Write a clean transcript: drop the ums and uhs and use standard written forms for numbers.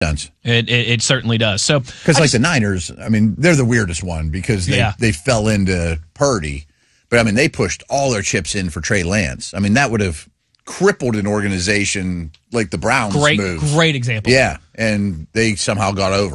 sense. It certainly does. So because like the Niners, I mean, they're the weirdest one because they fell into Purdy, but I mean they pushed all their chips in for Trey Lance. I mean that would have crippled an organization like the Browns. Great example. Yeah, and they somehow got over.